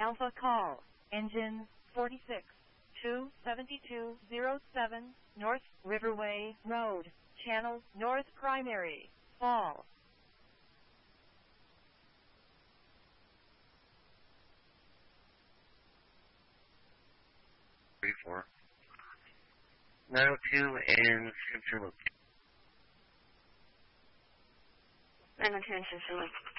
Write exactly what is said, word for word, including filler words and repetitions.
Alpha call. Engine forty-six, two seventy-two oh seven, North Riverway Road, Channel North Primary, Fall. Three four. nine oh two and Scripture Loop. nine oh two and Scripture Loop.